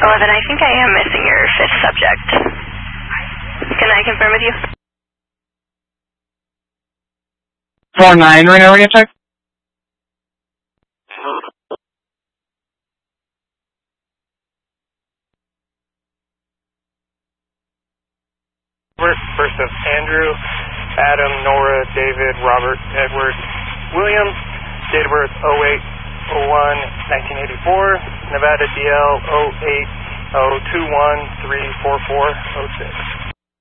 11, I think I am missing your fifth subject. Can I confirm with you? 4-9, Reno, radio check. First of Andrew, Adam, Nora, David, Robert, Edward, William, date of birth 08/01/1984, Nevada DL 08021-34406.